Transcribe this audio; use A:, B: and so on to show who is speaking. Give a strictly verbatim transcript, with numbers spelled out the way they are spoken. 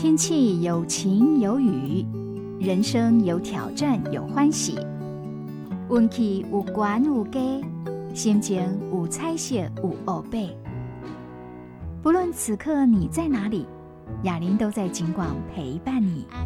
A: 天气有晴有雨，人生有挑战有欢喜，运气有悬有低，心情有彩色有乌白。不论此刻你在哪里，雅琳都在景广陪伴你。